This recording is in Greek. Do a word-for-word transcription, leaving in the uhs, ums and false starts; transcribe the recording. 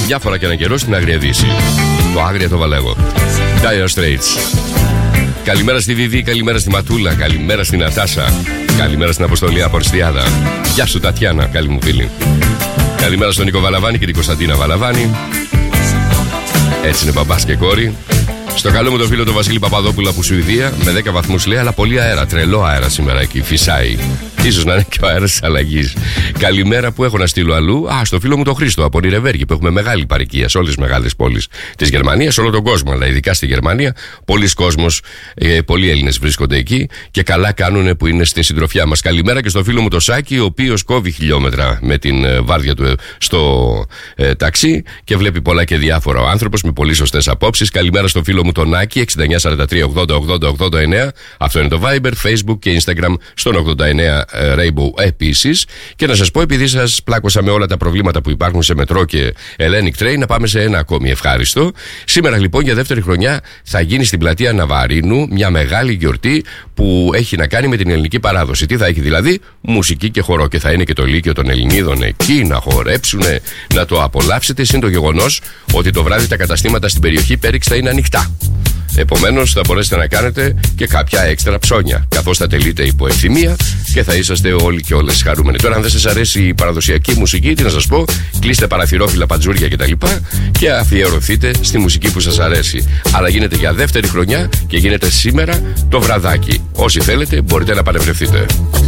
μια φορά και έναν καιρό στην Άγρια Δύση. Το Άγρια το Βαλέγο. Dire Straits. Καλημέρα στη Βιβί, καλημέρα στη Ματούλα, καλημέρα στην Νατάσα, καλημέρα στην Αποστολή Αποριστιάδα. Γεια σου Τατιάνα, καλή μου φίλη. Καλημέρα στον Νίκο Βαλαβάνη και την Κωνσταντίνα Βαλαβάνη. Έτσι είναι μπαμπάς και κόρη. Στο καλό μου το φίλο τον Βασίλη Παπαδόπουλο από Σουηδία, με δέκα βαθμούς λέει, αλλά πολύ αέρα, τρελό αέρα σήμερα εκεί, φυσάει. Ίσως να είναι και ο αέρας της αλλαγής. Καλημέρα που έχω να στείλω αλλού. Α, στο φίλο μου τον Χρήστο από Νιρεβέργη, που έχουμε μεγάλη παροικία σε όλες τις μεγάλες πόλεις της Γερμανίας, σε όλο τον κόσμο, αλλά ειδικά στη Γερμανία. Πολλοί κόσμος, ε, πολλοί Έλληνες βρίσκονται εκεί και καλά κάνουν που είναι στην συντροφιά μας. Καλημέρα και στο φίλο μου τον Σάκη, ο οποίος κόβει χιλιόμετρα με την ε, βάρδια του ε, στο ε, ταξί και βλέπει πολλά και διάφορα ο άνθρωπος με πολύ σωστές απόψεις. Καλημέρα στο φίλο μου τον Άκη, εξήντα εννιά σαράντα τρία ογδόντα ογδόντα ογδόντα εννέα. Αυτό είναι το Viber, Facebook και Instagram στον ογδόντα εννέα Rainbow επίσης. Και να σας πω, επειδή σας πλάκωσα με όλα τα προβλήματα που υπάρχουν σε μετρό και Hellenic Train, να πάμε σε ένα ακόμη ευχάριστο. Σήμερα λοιπόν για δεύτερη χρονιά θα γίνει στην πλατεία Ναβαρίνου μια μεγάλη γιορτή που έχει να κάνει με την ελληνική παράδοση. Τι θα έχει δηλαδή? Μουσική και χορό, και θα είναι και το Λύκειο των Ελληνίδων εκεί να χορέψουν, να το απολαύσετε. Συν το γεγονός ότι το βράδυ τα καταστήματα στην περιοχή Πέριξ θα είναι ανοιχτά. Επομένως θα μπορέσετε να κάνετε και κάποια έξτρα ψώνια, καθώς θα τελείτε υπό ευθυμία και θα είσαστε όλοι και όλες χαρούμενοι. Τώρα, αν δεν σας αρέσει η παραδοσιακή μουσική, τι να σας πω, κλείστε παραθυρόφυλλα, παντζούρια κτλ. Και αφιερωθείτε στη μουσική που σας αρέσει. Αλλά γίνεται για δεύτερη χρονιά και γίνεται σήμερα το βραδάκι. Όσοι θέλετε μπορείτε να παρευρεθείτε.